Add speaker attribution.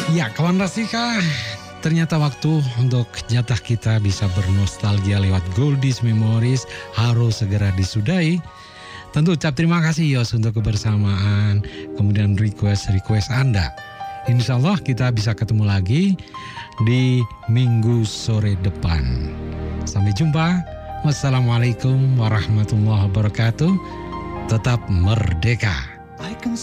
Speaker 1: Ya, kawan Rasika, ternyata waktu untuk jatah kita bisa bernostalgia lewat Goldies Memories harus segera disudahi. Tentu ucap terima kasih Yos untuk kebersamaan, kemudian request Anda. Insya Allah kita bisa ketemu lagi di minggu sore depan. Sampai jumpa. Wassalamualaikum warahmatullahi wabarakatuh. Tetap merdeka.